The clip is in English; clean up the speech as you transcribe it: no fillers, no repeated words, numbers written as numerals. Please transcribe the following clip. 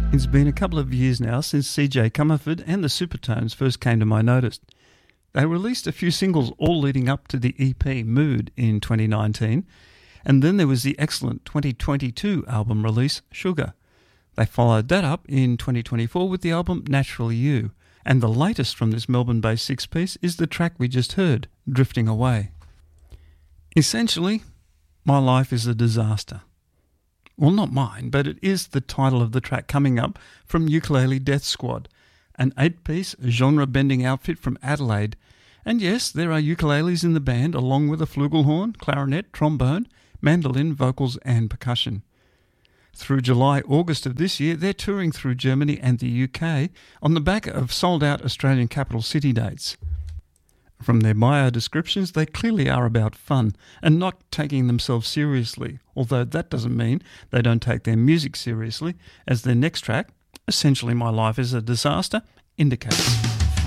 It's been a couple of years now since CJ Comerford and the Supertones first came to my notice. They released a few singles all leading up to the EP Mood in 2019, and then there was the excellent 2022 album release Sugar. They followed that up in 2024 with the album Naturally You, and the latest from this Melbourne-based six-piece is the track we just heard, Drifting Away. Essentially, my life is a disaster. Well, not mine, but it is the title of the track coming up from Ukulele Death Squad, an 8-piece genre-bending outfit from Adelaide. And yes, there are ukuleles in the band along with a flugelhorn, clarinet, trombone, mandolin, vocals and percussion. Through July-August of this year, they're touring through Germany and the UK on the back of sold-out Australian capital city dates. From their bio descriptions, they clearly are about fun and not taking themselves seriously, although that doesn't mean they don't take their music seriously, as their next track, Essentially My Life is a Disaster, indicates.